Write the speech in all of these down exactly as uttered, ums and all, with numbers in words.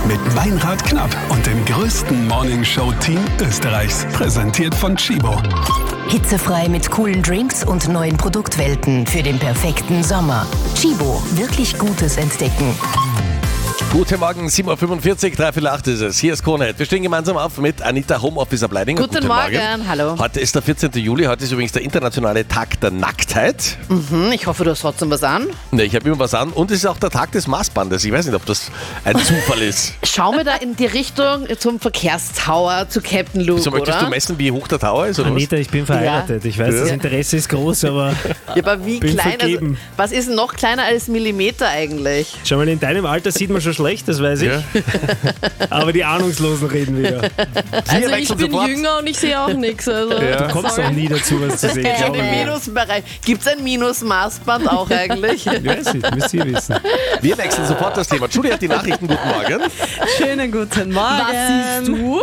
Mit Meinrad Knapp und dem größten Morningshow-Team Österreichs. Präsentiert von Chibo. Hitzefrei mit coolen Drinks und neuen Produktwelten für den perfekten Sommer. Chibo, wirklich Gutes entdecken. Guten Morgen, sieben Uhr fünfundvierzig, dreiviertel acht ist es. Hier ist Kronheit. Wir stehen gemeinsam auf mit Anita, Homeofficer Bleidinger. Guten, Guten Morgen. Morgen, hallo. Heute ist der vierzehnten Juli, heute ist übrigens der internationale Tag der Nacktheit. Mhm, ich hoffe, du hast trotzdem was an. Ne, ich habe immer was an und es ist auch der Tag des Maßbandes. Ich weiß nicht, ob das ein Zufall ist. Schauen wir da in die Richtung zum Verkehrstower, zu Captain Luke, so, möchtest oder? du messen, wie hoch der Tower ist? Oder Anita, was? ich bin verheiratet. Ja. Ich weiß, ja. Das Interesse ist groß, aber, ja, aber wie bin klein? Also, vergeben. was ist noch kleiner als Millimeter eigentlich? Schau mal, in deinem Alter sieht man schon schlecht, das weiß ich. Ja. Aber die Ahnungslosen reden wieder. Also ich bin sofort. jünger und ich sehe auch nichts. Also. Ja. Du kommst auch nie dazu, was zu sehen. Ja, im Minusbereich. Gibt es ein Minus-Maßband auch eigentlich? Ja, müsst ihr wissen. Wir wechseln sofort das Thema. Julie hat die Nachrichten. Guten Morgen. Schönen guten Morgen. Was siehst du?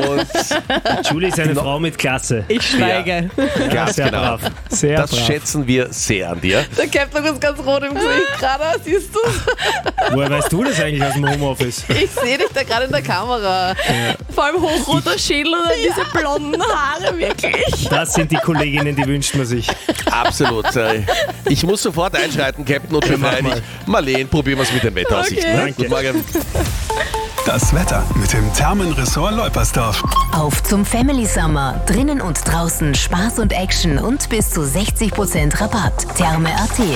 Und Julie ist eine Frau mit Klasse. Ich schweige. Ja, ja, ganz sehr genau. brav. Sehr das brav. schätzen wir sehr an dir. Der Captain ist ganz rot im Gesicht gerade, siehst du? Woher weißt du das eigentlich aus dem Homeoffice? Ich sehe dich da gerade in der Kamera. Ja. Vor allem hochroter Schädel und ja. diese blonden Haare, wirklich. Das sind die Kolleginnen, die wünscht man sich. Absolut. Ich muss sofort einschreiten, Captain, und befreie dich. Marleen, probieren wir es mit den Wetteraussichten. Okay. Ne? Guten Morgen. Das Wetter mit dem Thermenressort Leupersdorf. Auf zum Family Summer. Drinnen und draußen Spaß und Action und bis zu sechzig Prozent Rabatt. Therme punkt at.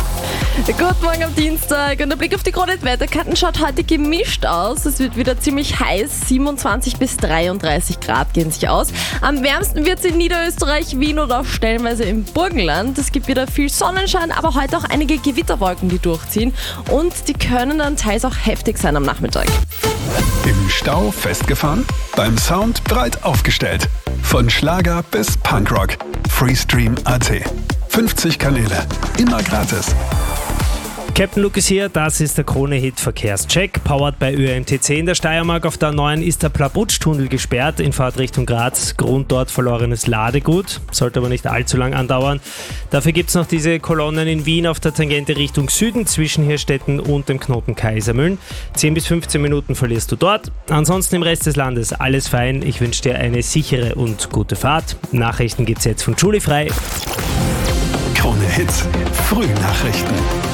Guten Morgen am Dienstag und der Blick auf die Kronheit-Wetterkarten schaut heute gemischt aus. Es wird wieder ziemlich heiß, siebenundzwanzig bis dreiunddreißig Grad gehen sich aus. Am wärmsten wird es in Niederösterreich, Wien oder auch stellenweise im Burgenland. Es gibt wieder viel Sonnenschein, aber heute auch einige Gewitterwolken, die durchziehen und die können dann teils auch heftig sein am Nachmittag. Im Stau festgefahren? Beim Sound breit aufgestellt. Von Schlager bis Punkrock. Freestream punkt at. fünfzig Kanäle. Immer gratis. Captain Luke ist hier, das ist der Krone-Hit-Verkehrscheck, powered bei Ö M T C in der Steiermark. Auf der neuen ist der Plabutsch-Tunnel gesperrt in Fahrtrichtung Graz. Grund dort verlorenes Ladegut, sollte aber nicht allzu lang andauern. Dafür gibt es noch diese Kolonnen in Wien auf der Tangente Richtung Süden zwischen Hirstetten und dem Knoten Kaisermühlen. zehn bis fünfzehn Minuten verlierst du dort. Ansonsten im Rest des Landes alles fein. Ich wünsche dir eine sichere und gute Fahrt. Nachrichten gibt's jetzt von Julie Frei. Krone Hits, Frühnachrichten.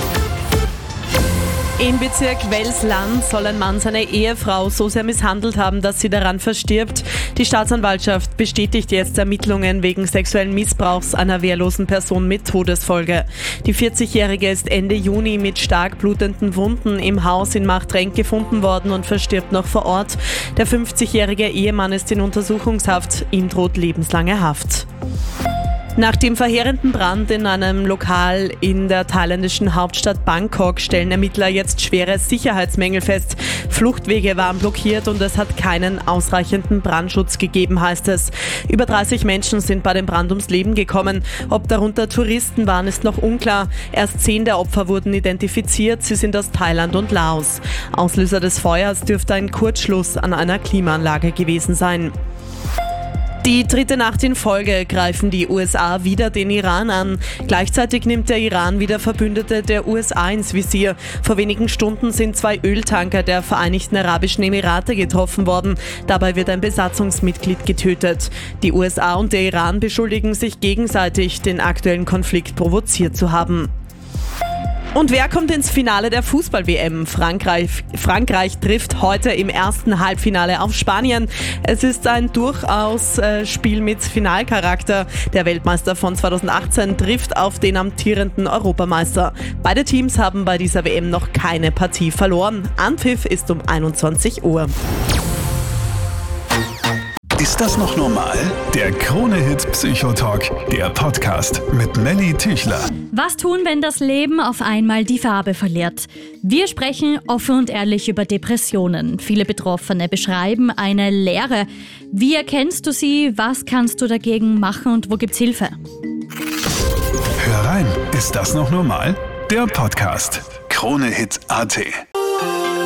Im Bezirk Welsland soll ein Mann seine Ehefrau so sehr misshandelt haben, dass sie daran verstirbt. Die Staatsanwaltschaft bestätigt jetzt Ermittlungen wegen sexuellen Missbrauchs einer wehrlosen Person mit Todesfolge. Die vierzigjährige ist Ende Juni mit stark blutenden Wunden im Haus in Machtrenk gefunden worden und verstirbt noch vor Ort. Der fünfzigjährige Ehemann ist in Untersuchungshaft, ihm droht lebenslange Haft. Nach dem verheerenden Brand in einem Lokal in der thailändischen Hauptstadt Bangkok stellen Ermittler jetzt schwere Sicherheitsmängel fest. Fluchtwege waren blockiert und es hat keinen ausreichenden Brandschutz gegeben, heißt es. Über dreißig Menschen sind bei dem Brand ums Leben gekommen. Ob darunter Touristen waren, ist noch unklar. Erst zehn der Opfer wurden identifiziert. Sie sind aus Thailand und Laos. Auslöser des Feuers dürfte ein Kurzschluss an einer Klimaanlage gewesen sein. Die dritte Nacht in Folge greifen die U S A wieder den Iran an. Gleichzeitig nimmt der Iran wieder Verbündete der U S A ins Visier. Vor wenigen Stunden sind zwei Öltanker der Vereinigten Arabischen Emirate getroffen worden. Dabei wird ein Besatzungsmitglied getötet. Die U S A und der Iran beschuldigen sich gegenseitig, den aktuellen Konflikt provoziert zu haben. Und wer kommt ins Finale der Fußball-W M? Frankreich, Frankreich trifft heute im ersten Halbfinale auf Spanien. Es ist ein durchaus äh, Spiel mit Finalcharakter. Der Weltmeister von zweitausendachtzehn trifft auf den amtierenden Europameister. Beide Teams haben bei dieser W M noch keine Partie verloren. Anpfiff ist um einundzwanzig Uhr. Ist das noch normal? Der Krone-Hit Psychotalk, der Podcast mit Melly Tüchler. Was tun, wenn das Leben auf einmal die Farbe verliert? Wir sprechen offen und ehrlich über Depressionen. Viele Betroffene beschreiben eine Leere. Wie erkennst du sie? Was kannst du dagegen machen und wo gibt's Hilfe? Hör rein, ist das noch normal? Der Podcast. Krone-Hit punkt at.